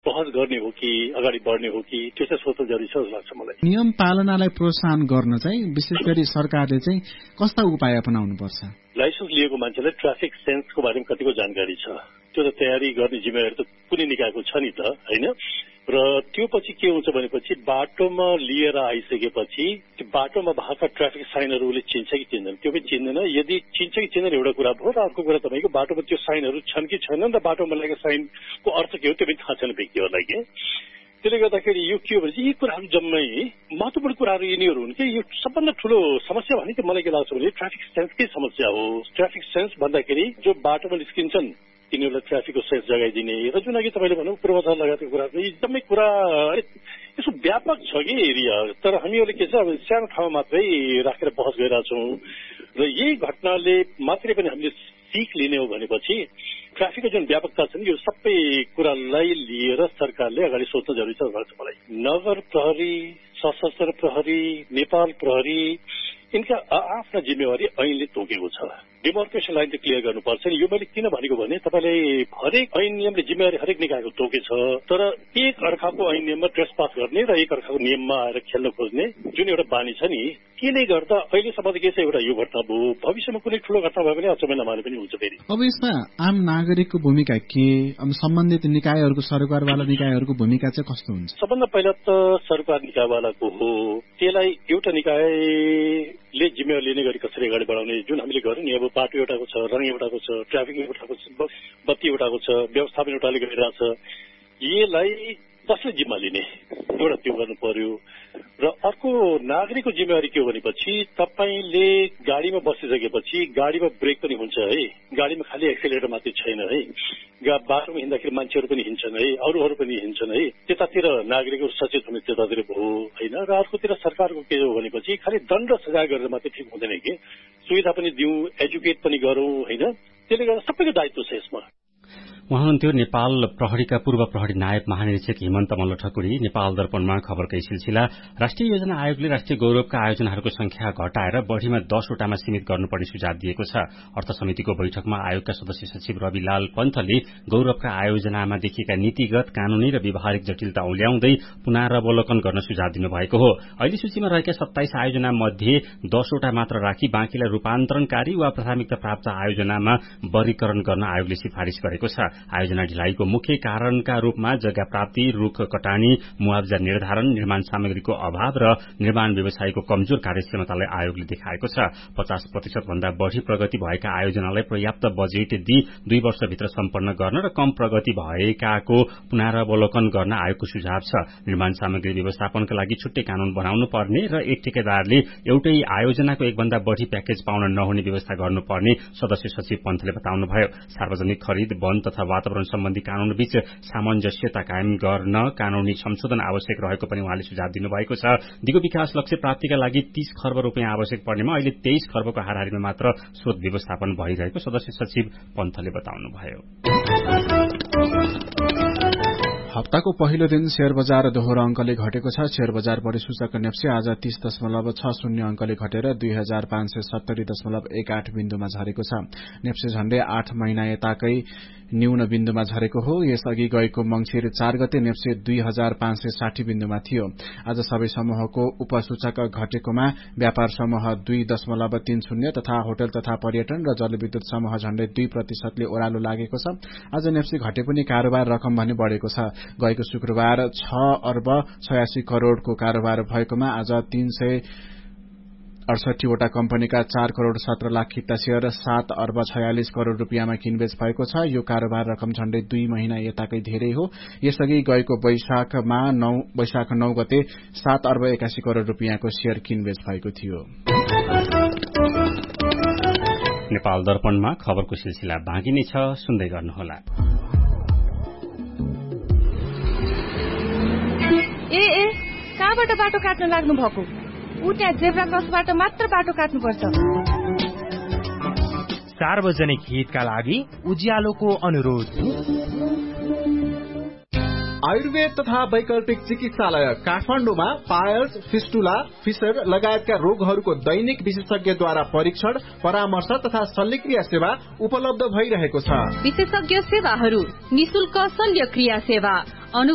बहस गर्ने हो कि अगाडि बढ्ने हो कि त्यो चाहिँ सोच्न जरुरी छ जस्तो लाग्छ मलाई। नियम पालनालाई प्रोत्साहन गर्न चाहिँ विशेष गरी सरकारले चाहिँ कस्ता उपाय अपनाउनु पर्छ? लाइसेन्स लिएको मान्छेलाई ट्राफिक सेन्सको बारेमा कतिको जानकारी छ त्यो त तयारी गर्ने जिम्मेवारी त कुनै निकायको छ नि त, हैन? र त्यो पछि के हुन्छ भनेपछि बाटोमा लिएर आइसकेपछि त्यो बाटोमा भएका ट्राफिक साइनहरूले चिन्छ कि चिन्दैन त्यो पनि चिन्दैन। यदि चिन्छ कि चिन्दैन एउटा कुरा भयो र अर्को कुरा तपाईँको बाटोमा त्यो साइनहरू छन् कि छैनन् र बाटोमा लागेको साइनको अर्थ के हो त्यो पनि थाहा छैन व्यक्तिहरूलाई के। त्यसले गर्दाखेरि यो के हो भने यी कुराहरू जम्मै महत्त्वपूर्ण कुराहरू यिनीहरू हुन् कि यो सबभन्दा ठुलो समस्या भनेको मलाई के लाग्छ भने ट्राफिक सेन्सकै समस्या हो। ट्राफिक सेन्स भन्दाखेरि जो बाटोमा निस्किन्छन् तिनीहरूलाई ट्राफिकको सेन्स जगाइदिने र जुन अघि तपाईँले भन्नु पूर्वाधार लगायतको कुराहरू एकदमै कुरा यसो व्यापक छ कि एरिया। तर हामीहरूले के छ अब सानो ठाउँमा मात्रै राखेर बहस गरिरहेछौँ र यही घटनाले मात्रै पनि हामीले सिक लिने हो भनेपछि ट्राफिकको जुन व्यापकता छ नि यो सबै कुरालाई लिएर सरकारले अगाडि सोच्न जरुरी छ जस्तो लाग्छ मलाई। नगर प्रहरी, सशस्त्र प्रहरी, नेपाल प्रहरी यिनका आफ्ना जिम्मेवारी ऐनले तोकेको छ। डिमार्केसन लाइन त क्लियर गर्नुपर्छ नि। यो मैले किन भनेको भने तपाईँले हरेक ऐन नियमले जिम्मेवारी हरेक निकायको तोकेछ तर एक अर्काको ऐन नियममा ट्रेसपास गर्ने र एक अर्काको नियममा आएर खेल्न खोज्ने जुन एउटा बानी छ नि त्यसले गर्दा अहिलेसम्म त के छ एउटा यो घटना भयो भविष्यमा कुनै ठुलो घटना भयो भने अचम्मै नमाने पनि हुन्छ फेरि। अब यसमा आम नागरिकको भूमिका के, अब सम्बन्धित निकायहरूको सरकारवाला निकायहरूको भूमिका चाहिँ कस्तो हुन्छ? सबभन्दा पहिला त सरकार निकायवालाको हो। त्यसलाई एउटा निकायले जिम्मेवारी लिने गरी कसरी अगाडि बढाउने जुन हामीले गर्यौँ नि। अब बाटो एउटाको छ, रङ एउटाको छ, ट्राफिक एउटाको छ, बत्ती एउटाको छ, व्यवस्थापन एउटाले गरिरहेछ। यसलाई कसले जिम्मा लिने एउटा त्यो गर्नु पर्यो। र अर्को नागरिकको जिम्मेवारी के हो भनेपछि तपाईँले गाडीमा बसिसकेपछि गाडीमा ब्रेक पनि हुन्छ है, गाडीमा खालि एक्सेलेटर मात्रै छैन है, बाटोमा हिँड्दाखेरि मान्छेहरू पनि हिँड्छन् है, अरूहरू पनि हिँड्छन् है। त्यतातिर नागरिकहरू सचेत हुने त्यतातिर भयो होइन। र अर्कोतिर सरकारको के हो भनेपछि खालि दण्ड सजाय गरेर मात्रै ठिक हुँदैन कि सुविधा पनि दिउँ, एजुकेट पनि गरौँ होइन। त्यसले गर्दा सबैको दायित्व छ यसमा। उहाँ हुनुहुन्थ्यो नेपाल प्रहरीका पूर्व प्रहरी नायब महानिरीक्षक हिमन्त मल्ल ठकुरी। नेपाल दर्पणमा खबरकै सिलसिला। राष्ट्रिय योजना आयोगले राष्ट्रिय गौरवका आयोजनाहरूको संख्या घटाएर बढ़ीमा 10 वटामा सीमित गर्नुपर्ने सुझाव दिएको छ। अर्थ समितिको बैठकमा आयोगका सदस्य सचिव रविलाल पन्थले गौरवका आयोजनामा देखिएका नीतिगत, कानूनी र व्यवहारिक जटिलता औल्याउँदै पुनरावलोकन गर्न सुझाव दिनुभएको हो। अहिले सूचीमा रहेका 27 आयोजना मध्ये 10 वटा मात्र राखी बाँकीलाई रूपान्तरणकारी वा प्राथमिकता प्राप्त आयोजनामा वर्गीकरण गर्न आयोगले सिफारिश गरेको छ। आयोजना ढिलाइको मुख्य कारणका रूपमा जग्गा प्राप्ति, रुख कटानी, मुआवजा निर्धारण, निर्माण सामग्रीको अभाव र निर्माण व्यवसायको कमजोर कार्यक्षमतालाई आयोगले देखाएको छ। 50% भन्दा बढ़ी प्रगति भएका आयोजनालाई पर्याप्त बजेट दिई 2 वर्षभित्र सम्पन्न गर्न र कम प्रगति भएकाको पुनरावलोकन गर्न आयोगको सुझाव छ। निर्माण सामग्री व्यवस्थापनका लागि छुट्टै कानून बनाउनु पर्ने र एक ठेकेदारले एउटै आयोजनाको एकभन्दा बढ़ी प्याकेज पाउन नहुने व्यवस्था गर्नुपर्ने सदस्य सचिव पन्थले बताउनुभयो। सार्वजनिक खरिद, वन तथा वातावरण सम्बन्धी कानूनबीच सामञ्जस्यता कायम गर्न कानूनी संशोधन आवश्यक रहेको पनि उहाँले सुझाव दिनुभएको छ। दिगो विकास लक्ष्य प्राप्तिका लागि 30 खर्ब रुपियाँ आवश्यक पर्नेमा अहिले 23 खर्बको हाराहारीमा मात्र स्रोत व्यवस्थापन भइरहेको सदस्य सचिव पन्थले बताउनुभयो। हप्ताको पहिलो दिन शेयर बजार दोहोरो अंकले घटेको छ। शेयर बजार परिसूचक नेप्से आज 30.60 अंकले घटेर 2570.18 बिन्दुमा झरेको छ। नेप्से झण्डै 8 महिना यताकै न्यून बिन्दुमा झरेको हो। यसअघि गएको मंगिर 4 गते नेप्से 2560 बिन्दुमा थियो। आज सबै समूहको उपसूचक घटेकोमा व्यापार समूह 2.30 तथा होटल तथा पर्यटन र जलविद्युत समूह झण्डै 2% ओह्रालो लागेको छ। आज नेप्से घटे पनि कारोबार रकम भने बढ़ेको छ। गएको शुक्रबार 6 अर्ब 86 करोड़को कारोबार भएकोमा आज 368 वटा कम्पनीका 4 करोड़ 17 लाख किता शेयर 7 अर्ब 46 करोड़ रुपियाँमा किनबेच भएको छ। यो कारोबार रकम झण्डै 2 महिना यताकै धेरै हो। यसअघि गएको वैशाख 9 गते 7 अर्ब 81 करोड़ रुपियाँको शेयर किनबेच भएको थियो। नेपाल दर्पणमा खबरको सिलसिला बाँकी नै छ, सुन्दै गर्नुहोला। कहाँबाट बाटो काट्न लाग्नु भएको? उता जेब्रा क्रसबाट मात्र बाटो काट्नुपर्छ। सार्वजनिक हितका लागि उज्यालोको अनुरोध। आयुर्वेद तथा वैकल्पिक चिकित्सालय काठमाडौँमा पायल्स, फिस्टुला, फिसर लगायतका रोगहरूको दैनिक विशेषज्ञद्वारा परीक्षण, परामर्श तथा शल्यक्रिया सेवा उपलब्ध भइरहेको छ। विशेषज्ञ सेवाहरू, निशुल्क शल्यक्रिया सेवा,